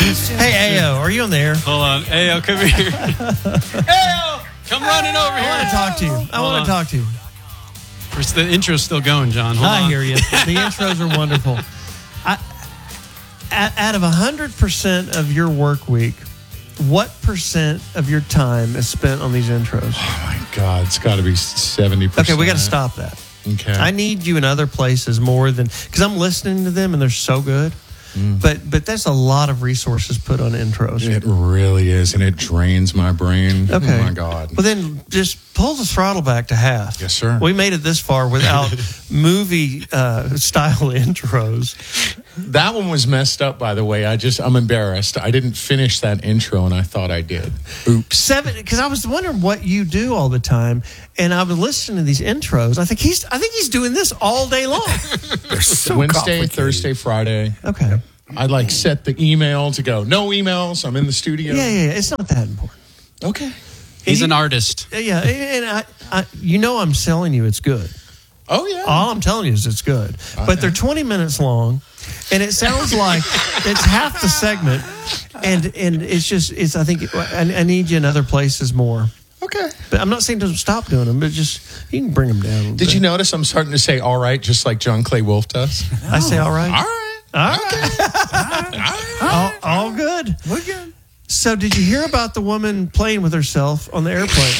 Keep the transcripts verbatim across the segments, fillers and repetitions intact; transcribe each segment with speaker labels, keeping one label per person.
Speaker 1: Hey, Ayo, are you on the air?
Speaker 2: Hold on. Ayo, come here. Ayo, come running over here.
Speaker 1: I want to talk to you. I want to talk to you.
Speaker 2: The intro's still going, John. Hold
Speaker 1: I
Speaker 2: on.
Speaker 1: hear you. The intros are wonderful. I, out of one hundred percent of your work week, what percent of your time is spent on these intros?
Speaker 3: Oh, my God. It's got to be seventy percent.
Speaker 1: Okay, we got to stop that.
Speaker 3: Okay.
Speaker 1: I need you in other places more than... Because I'm listening to them, and they're so good. Mm. But but there's a lot of resources put on intros.
Speaker 3: It really is, and it drains my brain.
Speaker 1: Okay.
Speaker 3: Oh, my God.
Speaker 1: Well, then just pull the throttle back to half.
Speaker 3: Yes, sir.
Speaker 1: We made it this far without movie-style uh, intros.
Speaker 3: That one was messed up, by the way. I just, I'm embarrassed. I didn't finish that intro, and I thought I did. Oops.
Speaker 1: Seven, because I was wondering what you do all the time, and I was listening to these intros. I think he's, I think he's doing this all day long.
Speaker 3: They're so Wednesday, Thursday, Friday.
Speaker 1: Okay.
Speaker 3: I like set the email to go, no emails. I'm in the studio.
Speaker 1: Yeah, yeah, yeah. It's not that important.
Speaker 3: Okay.
Speaker 2: He's
Speaker 1: and
Speaker 2: an
Speaker 1: you,
Speaker 2: artist.
Speaker 1: Yeah, and I, I, you know, I'm selling you it's good.
Speaker 3: Oh yeah.
Speaker 1: All I'm telling you is it's good.
Speaker 3: Okay.
Speaker 1: But they're twenty minutes long, and it sounds like it's half the segment, and and it's just it's. I think I, I need you in other places more.
Speaker 3: Okay.
Speaker 1: But I'm not saying to stop doing them, but just you can bring them down.
Speaker 3: Did you notice I'm starting to say all right, just like John Clay Wolf does?
Speaker 1: I say all right.
Speaker 3: All right.
Speaker 1: All right. all, all good.
Speaker 4: We're good.
Speaker 1: So, did you hear about the woman playing with herself on the airplane?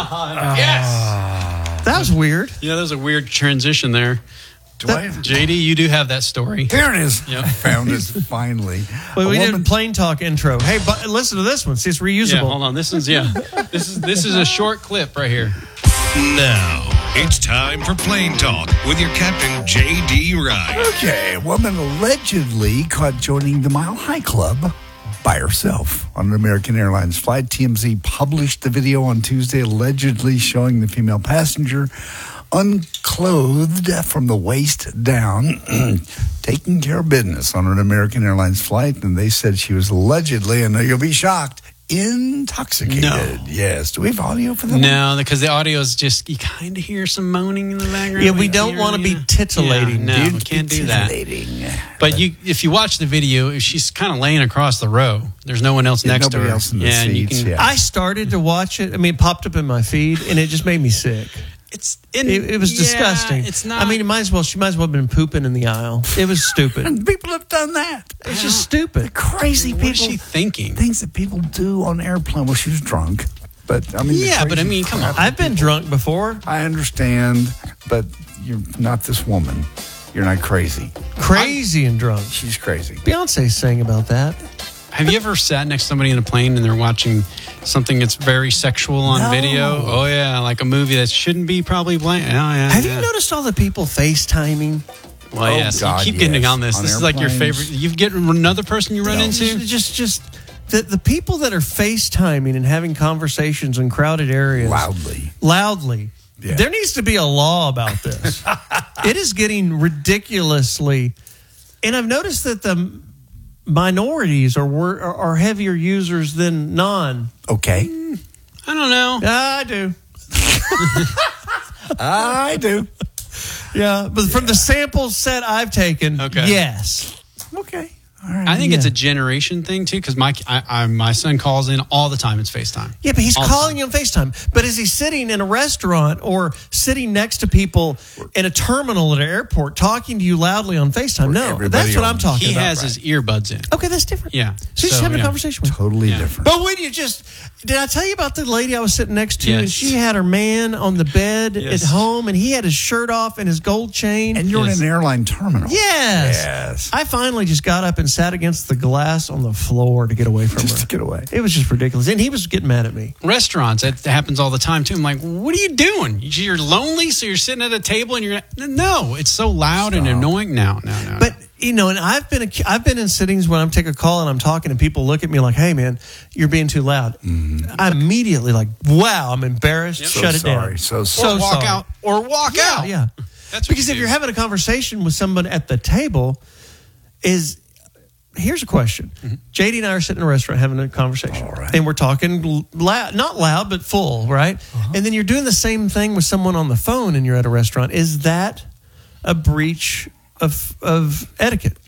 Speaker 2: Yes.
Speaker 1: That was weird.
Speaker 2: Yeah, that was a weird transition there.
Speaker 4: Do I?
Speaker 2: J D, you do have that story.
Speaker 4: Here it is.
Speaker 2: Yep.
Speaker 4: I found it finally.
Speaker 1: Well,
Speaker 4: A
Speaker 1: we
Speaker 4: woman-
Speaker 1: did plane talk intro. Hey, but listen to this one. See, it's reusable.
Speaker 2: Yeah, hold on. This is yeah. This is this is a short clip right here.
Speaker 5: Now, it's time for Plane Talk with your Captain J D. Ryan.
Speaker 4: Okay, a woman allegedly caught joining the Mile High Club by herself on an American Airlines flight. T M Z published the video on Tuesday, allegedly showing the female passenger unclothed from the waist down, taking care of business on an American Airlines flight. And they said she was allegedly, and you'll be shocked, intoxicated.
Speaker 2: No.
Speaker 4: Yes. Do we have audio for that?
Speaker 2: No, because the audio is just, you kind of hear some moaning in the background.
Speaker 1: Yeah, we don't
Speaker 2: hear,
Speaker 1: want to be
Speaker 2: yeah.
Speaker 1: titillating.
Speaker 2: Yeah, no,
Speaker 1: dude.
Speaker 2: we can't do that.
Speaker 4: Titillating.
Speaker 2: But you, if you watch the video, she's kind of laying across the row. There's no one else
Speaker 4: Yeah,
Speaker 2: next to
Speaker 4: nobody
Speaker 2: her.
Speaker 4: else in the
Speaker 2: yeah, and you
Speaker 4: seats,
Speaker 2: can.
Speaker 4: yeah.
Speaker 1: I started to watch it. I mean, it popped up in my feed, and it just made me sick.
Speaker 2: It's in,
Speaker 1: It, it was
Speaker 2: yeah,
Speaker 1: disgusting.
Speaker 2: It's not.
Speaker 1: I mean, it might as well. She might as well have been pooping in the aisle. It was stupid.
Speaker 4: And people have done that.
Speaker 1: It's just stupid.
Speaker 4: Crazy
Speaker 2: what
Speaker 4: people.
Speaker 2: is she thinking?
Speaker 4: Things that people do on airplane. Well, she was drunk, but I mean, the
Speaker 2: Yeah, but I
Speaker 4: crazy
Speaker 2: mean, come on.
Speaker 4: crap
Speaker 1: I've been drunk before.
Speaker 4: I understand, but you're not this woman. You're not crazy.
Speaker 1: Crazy and drunk.
Speaker 4: She's crazy.
Speaker 1: Beyonce sang about that.
Speaker 2: Have you ever sat next to somebody in a plane and they're watching something that's very sexual on
Speaker 4: No.
Speaker 2: video? Oh, yeah, like a movie that shouldn't be probably playing. Oh, yeah,
Speaker 1: Have
Speaker 2: yeah.
Speaker 1: you noticed all the people FaceTiming?
Speaker 2: Well,
Speaker 4: Oh,
Speaker 2: yes.
Speaker 4: God,
Speaker 2: you keep getting
Speaker 4: yes.
Speaker 2: on this.
Speaker 4: On
Speaker 2: this is like your
Speaker 4: airplanes.
Speaker 2: favorite. You get another person you run
Speaker 1: No,
Speaker 2: into?
Speaker 1: Just, just, just the, the people that are FaceTiming and having conversations in crowded areas.
Speaker 4: Loudly.
Speaker 1: Loudly.
Speaker 4: Yeah.
Speaker 1: There needs to be a law about this. It is getting ridiculously. And I've noticed that the minorities are, wor- are, are heavier users than non.
Speaker 4: Okay.
Speaker 2: I don't know.
Speaker 1: I do.
Speaker 4: I do.
Speaker 1: Yeah. But from the sample set I've taken,
Speaker 2: Okay.
Speaker 1: yes.
Speaker 4: Okay. All right.
Speaker 2: I think
Speaker 1: Yeah.
Speaker 2: it's a generation thing, too, because my, I, I, my son calls in all the time. It's FaceTime.
Speaker 1: Yeah, but he's
Speaker 2: All the
Speaker 1: calling
Speaker 2: time.
Speaker 1: you on FaceTime. But is he sitting in a restaurant or sitting next to people in a terminal at an airport talking to you loudly on FaceTime? No,
Speaker 4: everybody
Speaker 1: that's what I'm
Speaker 4: owns-
Speaker 1: talking
Speaker 2: He
Speaker 1: about.
Speaker 2: has his earbuds in.
Speaker 1: Okay, that's different.
Speaker 2: Yeah.
Speaker 1: So, he's
Speaker 2: So,
Speaker 1: having
Speaker 2: yeah.
Speaker 1: a conversation with him.
Speaker 4: totally
Speaker 2: Yeah.
Speaker 4: different.
Speaker 1: But when you just, did I tell you about the lady I was sitting next to?
Speaker 2: Yes.
Speaker 1: And she had her man on the bed
Speaker 2: Yes.
Speaker 1: at home, and he had his shirt off and his gold chain.
Speaker 4: And you're
Speaker 2: Yes.
Speaker 4: in an airline terminal.
Speaker 1: yes.
Speaker 4: Yes.
Speaker 1: I finally just got up and sat against the glass on the floor to get away from
Speaker 4: Just
Speaker 1: her.
Speaker 4: to get away.
Speaker 1: It was just ridiculous. And he was getting mad at me.
Speaker 2: Restaurants, that happens all the time, too. I'm like, what are you doing? You're lonely, so you're sitting at a table and you're... No, it's so loud and annoying. No, no, no.
Speaker 1: But you know, and I've been I've been in sittings when I'm taking a call and I'm talking and people look at me like, "Hey, man, you're being too loud."
Speaker 4: Mm-hmm.
Speaker 1: I immediately like, "Wow, I'm embarrassed."
Speaker 4: So
Speaker 1: Shut it
Speaker 4: sorry.
Speaker 1: down.
Speaker 4: So
Speaker 2: or
Speaker 4: sorry.
Speaker 1: so
Speaker 2: walk
Speaker 1: sorry.
Speaker 2: out. Or walk
Speaker 1: Yeah,
Speaker 2: out.
Speaker 1: yeah.
Speaker 2: That's what
Speaker 1: because
Speaker 2: you
Speaker 1: if
Speaker 2: do.
Speaker 1: you're having a conversation with someone at the table, is here's a question:
Speaker 2: Mm-hmm.
Speaker 1: J D and I are sitting in a restaurant having a conversation,
Speaker 4: All right.
Speaker 1: and we're talking loud, not loud but full, right?
Speaker 2: Uh-huh.
Speaker 1: And then you're doing the same thing with someone on the phone, and you're at a restaurant. Is that a breach of of etiquette?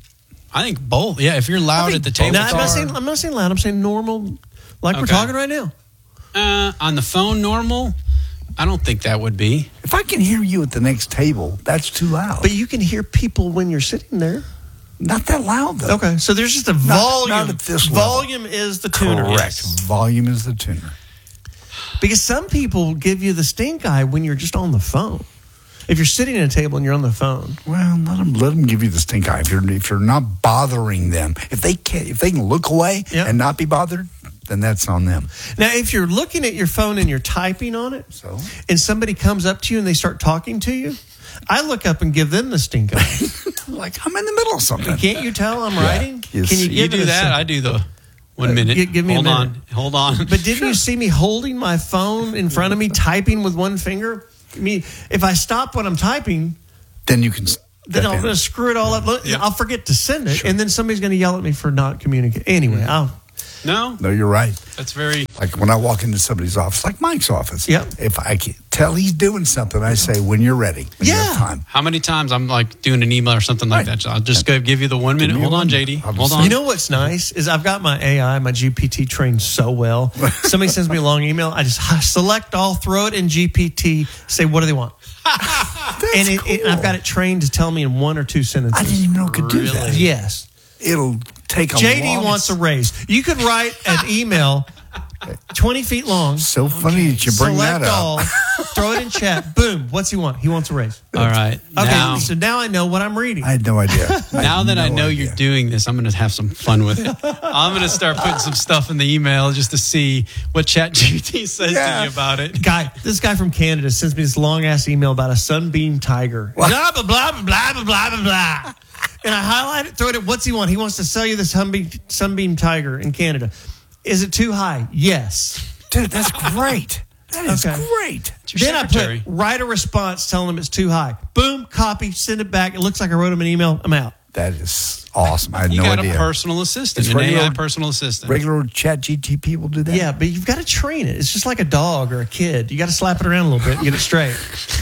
Speaker 2: I think both. Yeah, if you're loud at the table.
Speaker 1: No, I'm not saying I'm not saying loud. I'm saying normal, like we're
Speaker 2: Okay.
Speaker 1: talking right now.
Speaker 2: Uh, on the phone, normal. I don't think that would be.
Speaker 4: If I can hear you at the next table, that's too loud.
Speaker 1: But you can hear people when you're sitting there.
Speaker 4: Not that loud, though.
Speaker 1: Okay, so there's just a
Speaker 4: Not-
Speaker 1: volume.
Speaker 4: not at this level.
Speaker 1: Volume is the tuner.
Speaker 4: Correct. Volume is the tuner.
Speaker 1: Because some people give you the stink eye when you're just on the phone. If you're sitting at a table and you're on the phone.
Speaker 4: Well, let them let them give you the stink eye. If you're if you're not bothering them, if they can if they can look away
Speaker 1: Yeah.
Speaker 4: and not be bothered, then that's on them.
Speaker 1: Now, if you're looking at your phone and you're typing on it,
Speaker 4: So
Speaker 1: and somebody comes up to you and they start talking to you, I look up and give them the stink eye.
Speaker 4: like I'm in the middle of something.
Speaker 1: Can't you tell I'm writing?
Speaker 4: Yes.
Speaker 1: Can you
Speaker 2: You
Speaker 1: give
Speaker 2: do
Speaker 1: it a
Speaker 2: that.
Speaker 1: second?
Speaker 2: I do the one
Speaker 1: Uh,
Speaker 2: minute.
Speaker 1: gi- give me a
Speaker 2: Hold
Speaker 1: minute.
Speaker 2: on. Hold on.
Speaker 1: But didn't you see me holding my phone in front of me, typing with one finger? I mean, if I stop what I'm typing,
Speaker 4: Then you can.
Speaker 1: then
Speaker 4: step
Speaker 1: I'm
Speaker 4: in.
Speaker 1: going to screw it all up. Look,
Speaker 2: Yeah.
Speaker 1: I'll forget to send it, and then somebody's going to yell at me for not communicating. Anyway, I'll,
Speaker 2: No,
Speaker 4: No, you're right.
Speaker 2: that's very.
Speaker 4: Like when I walk into somebody's office, like Mike's office.
Speaker 1: Yep.
Speaker 4: If I can tell he's doing something, I say, "When you're ready, when you
Speaker 1: Yeah.
Speaker 4: have time."
Speaker 2: How many times I'm like doing an email or something like
Speaker 4: Right.
Speaker 2: that? So I'll just go give you the one minute.
Speaker 4: me
Speaker 2: Hold
Speaker 4: one.
Speaker 2: on, J D.
Speaker 4: I'll
Speaker 2: Hold
Speaker 4: just-
Speaker 2: on.
Speaker 1: you know what's nice is I've got my A I, my G P T trained so well. Somebody sends me a long email, I just select all, throw it in G P T, say what do they want,
Speaker 4: That's
Speaker 1: and it,
Speaker 4: cool.
Speaker 1: it, I've got it trained to tell me in one or two sentences.
Speaker 4: I didn't even know it could do that.
Speaker 1: Yes.
Speaker 4: It'll take a
Speaker 1: J D
Speaker 4: long-
Speaker 1: wants a raise. You could write an email twenty feet long.
Speaker 4: So funny that you bring
Speaker 1: Select
Speaker 4: that up.
Speaker 1: all, throw it in chat. Boom. What's he want? He wants a raise.
Speaker 2: All right.
Speaker 1: Okay,
Speaker 2: Now,
Speaker 1: so now I know what I'm reading.
Speaker 4: I had no idea. I
Speaker 2: now
Speaker 4: had
Speaker 2: that I
Speaker 4: no
Speaker 2: know
Speaker 4: idea.
Speaker 2: you're doing this, I'm going to have some fun with it. I'm going to start putting some stuff in the email just to see what ChatGPT says
Speaker 4: Yeah.
Speaker 2: to you about it.
Speaker 1: Guy, this guy from Canada sends me this long ass email about a sunbeam tiger. Blah blah blah blah blah blah blah blah blah. And I highlight it, throw it. At, what's he want? He wants to sell you this sunbeam sunbeam tiger in Canada. Is it too high? Yes.
Speaker 4: Dude, that's great. That is
Speaker 1: Okay.
Speaker 4: great.
Speaker 2: It's your
Speaker 1: Then
Speaker 2: secretary.
Speaker 1: I put write a response telling him it's too high. Boom, copy, send it back. It looks like I wrote him an email. I'm out.
Speaker 4: That is awesome. I had
Speaker 2: You
Speaker 4: no
Speaker 2: got
Speaker 4: idea.
Speaker 2: a personal assistant,
Speaker 4: It's
Speaker 2: an
Speaker 4: regular-
Speaker 2: A I personal assistant.
Speaker 4: Regular chat G T P will do that.
Speaker 1: Yeah, but you've got to train it. It's just like a dog or a kid. You got to slap it around a little bit and get it straight.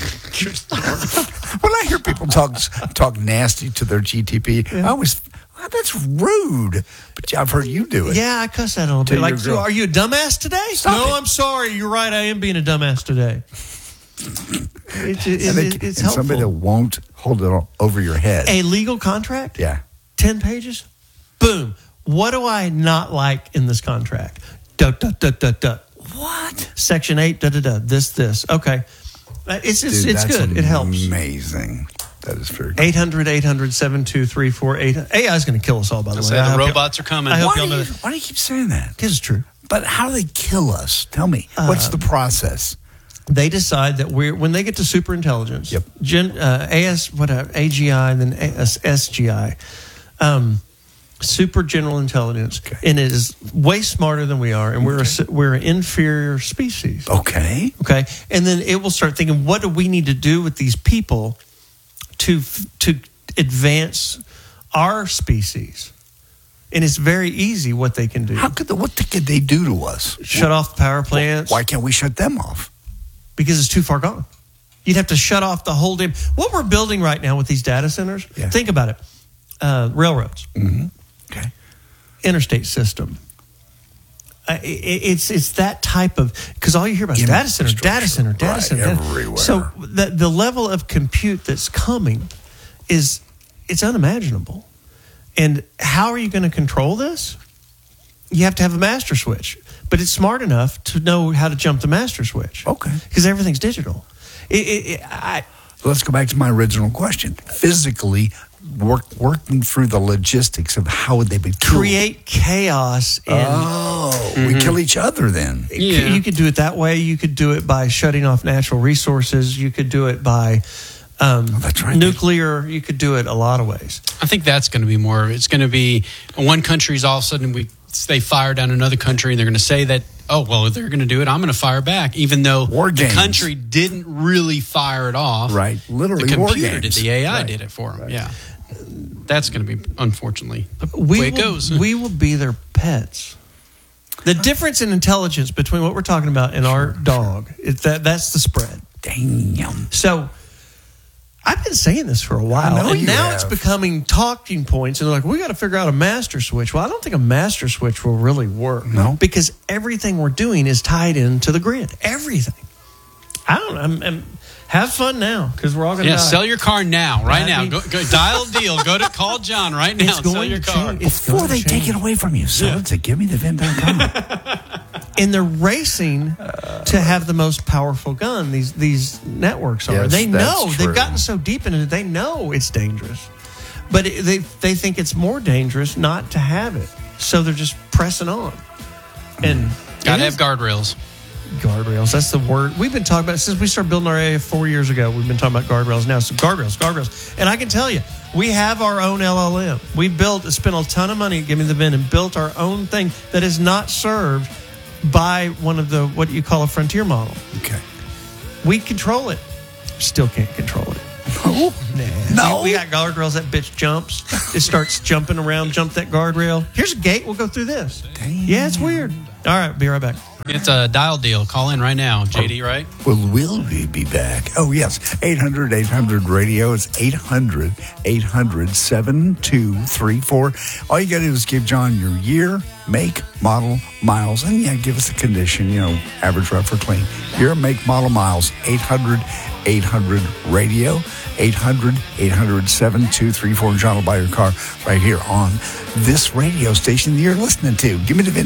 Speaker 4: When I hear people talk talk nasty to their G T P, I always well, that's rude. But I've heard you do it.
Speaker 1: Yeah, I cuss that a little
Speaker 4: Tell
Speaker 1: bit. Like,
Speaker 4: your
Speaker 1: so
Speaker 4: girl.
Speaker 1: are you a dumbass today?
Speaker 4: Stop
Speaker 1: no,
Speaker 4: it.
Speaker 1: I'm sorry. You're right. I am being a dumbass today. It's, it's,
Speaker 4: And, they,
Speaker 1: it's
Speaker 4: and
Speaker 1: helpful.
Speaker 4: somebody that won't hold it over your head.
Speaker 1: A legal contract,
Speaker 4: Yeah.
Speaker 1: ten pages. Boom. What do I not like in this contract? Duh, duh, duh, duh, duh.
Speaker 4: What?
Speaker 1: Section eight. Da da da. This this. Okay. Uh, It's it's,
Speaker 4: Dude,
Speaker 1: it's
Speaker 4: that's
Speaker 1: good. It helps.
Speaker 4: Amazing. That is very good.
Speaker 1: eight hundred, eight hundred, seven two three four eight. A I is going to kill us all, by the
Speaker 2: I
Speaker 1: way.
Speaker 2: say
Speaker 1: I
Speaker 2: the
Speaker 1: hope you-
Speaker 2: robots are coming.
Speaker 1: I hope
Speaker 4: Why
Speaker 1: y'all
Speaker 4: do,
Speaker 1: know
Speaker 4: you,
Speaker 1: that.
Speaker 4: why do you keep saying that?
Speaker 1: Because it's true.
Speaker 4: But how do they kill us? Tell me. What's the process?
Speaker 1: They decide that we're when they get to super intelligence.
Speaker 4: Yep.
Speaker 1: Gen, uh, A S whatever A G I and then A S, S G I, um, super general intelligence,
Speaker 4: Okay.
Speaker 1: and it is way smarter than we are, and we're a, we're an inferior species.
Speaker 4: Okay.
Speaker 1: Okay, and then it will start thinking, what do we need to do with these people to to advance our species? And it's very easy what they can do.
Speaker 4: How could the, what could they do to us?
Speaker 1: Shut off the power plants.
Speaker 4: Why can't we shut them off?
Speaker 1: Because it's too far gone. You'd have to shut off the whole damn. What we're building right now with these data centers,
Speaker 4: Yeah.
Speaker 1: think about it. Uh, railroads,
Speaker 4: Mm-hmm. Okay.
Speaker 1: interstate system. Uh, it, it's it's that type of because all you hear about is data center, data center, data
Speaker 4: Right,
Speaker 1: center. data-
Speaker 4: everywhere.
Speaker 1: So the the level of compute that's coming is it's unimaginable. And how are you going to control this? You have to have a master switch, but it's smart enough to know how to jump the master switch.
Speaker 4: Okay.
Speaker 1: Because everything's digital. It, it, it, I,
Speaker 4: Let's go back to my original question. Physically, work, working through the logistics of how would they be killed?
Speaker 1: create chaos and
Speaker 4: Oh, we kill each other then.
Speaker 2: Yeah.
Speaker 1: you could do it that way. You could do it by shutting off natural resources. You could do it by um,
Speaker 4: that's right.
Speaker 1: nuclear. You could do it a lot of ways.
Speaker 2: I think that's going to be more. It's going to be one country's all of a sudden we they fire down another country and they're going to say that, oh, well, they're going to do it. I'm going to fire back, even though
Speaker 4: War
Speaker 2: the
Speaker 4: games.
Speaker 2: country didn't really fire it off.
Speaker 4: Right. Literally
Speaker 2: the
Speaker 4: war
Speaker 2: computer did.
Speaker 4: games.
Speaker 2: The A I
Speaker 4: Right.
Speaker 2: did it for them. Yeah, that's going to be unfortunately the
Speaker 1: We
Speaker 2: way it
Speaker 1: will,
Speaker 2: goes.
Speaker 1: we will be their pets. The difference in intelligence between what we're talking about and our dog, it's that that's the spread.
Speaker 4: Damn.
Speaker 1: So I've been saying this for a while,
Speaker 4: I know
Speaker 1: and
Speaker 4: you
Speaker 1: now
Speaker 4: have.
Speaker 1: it's becoming talking points. And they're like, we got to figure out a master switch. Well, I don't think a master switch will really work.
Speaker 4: No.
Speaker 1: Because everything we're doing is tied into the grid. Everything. I don't know. I'm, I'm, have fun now, because we're all going to
Speaker 2: Yeah,
Speaker 1: die.
Speaker 2: sell your car now, right
Speaker 1: I
Speaker 2: now.
Speaker 1: mean-
Speaker 2: go, go dial a deal. Go to call John right now.
Speaker 1: It's
Speaker 2: and sell
Speaker 1: going
Speaker 2: your
Speaker 1: to
Speaker 2: car.
Speaker 1: change. It's
Speaker 4: Before
Speaker 1: going
Speaker 4: they
Speaker 1: to
Speaker 4: take
Speaker 1: change.
Speaker 4: it away from you, sell it to give me the vin dot com.
Speaker 1: And they're racing to have the most powerful gun. These these networks are.
Speaker 4: Yes,
Speaker 1: they
Speaker 4: that's
Speaker 1: know
Speaker 4: true.
Speaker 1: they've gotten so deep into it. They know it's dangerous, but it, they they think it's more dangerous not to have it. So they're just pressing on. And
Speaker 2: Gotta
Speaker 1: it
Speaker 2: have
Speaker 1: is-
Speaker 2: guardrails.
Speaker 1: guardrails. That's the word we've been talking about since we started building our area four years ago. We've been talking about guardrails now. So guardrails, guardrails, and I can tell you, we have our own L L M. We built, spent a ton of money at Give Me the Vin and built our own thing that is not served by one of the what you call a frontier model.
Speaker 4: Okay.
Speaker 1: We control it. Still can't control it.
Speaker 4: No. No.
Speaker 1: We, we got guardrails. That bitch jumps. It starts jumping around. Jump that guardrail. Here's a gate. We'll go through this.
Speaker 4: Damn.
Speaker 1: Yeah, it's weird. All right, be right back.
Speaker 2: It's a dial deal. Call in right now, J D, right?
Speaker 4: Well, will we be back? Oh, yes. eight hundred eight hundred radio. It's eight hundred eight hundred seven two three four. All you got to do is give John your year, make, model, miles, and yeah, give us a condition, you know, average, rough, or clean. Year, make, model, miles. eight hundred eight hundred radio. eight hundred eight hundred seven two three four. John will buy your car right here on this radio station that you're listening to. Give me the vin